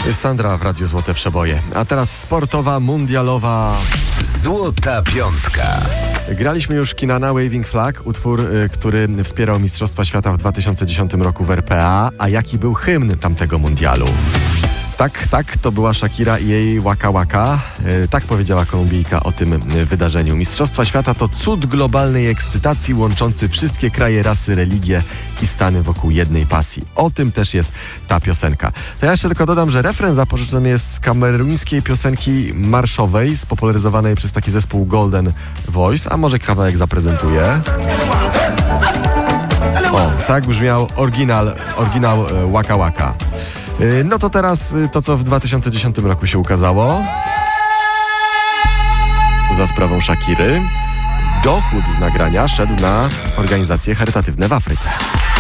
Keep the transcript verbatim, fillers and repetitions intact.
Sandra w Radiu Złote Przeboje. A teraz sportowa, mundialowa... Złota Piątka. Graliśmy już Kinana Waving Flag, utwór, y, który wspierał Mistrzostwa Świata w dwa tysiące dziesiątym roku w R P A. A jaki był hymn tamtego mundialu? Tak, tak, to była Shakira i jej Waka Waka. E, tak powiedziała Kolumbijka o tym e, wydarzeniu. Mistrzostwa Świata to cud globalnej ekscytacji łączący wszystkie kraje, rasy, religie i stany wokół jednej pasji. O tym też jest ta piosenka. To ja jeszcze tylko dodam, że refren zapożyczony jest z kameruńskiej piosenki marszowej, spopularyzowanej przez taki zespół Golden Voice, a może kawałek zaprezentuję. O, tak brzmiał oryginał, oryginał e, Waka Waka. No to teraz to, co w dwa tysiące dziesiątym roku się ukazało za sprawą Shakiry. Dochód z nagrania szedł na organizacje charytatywne w Afryce.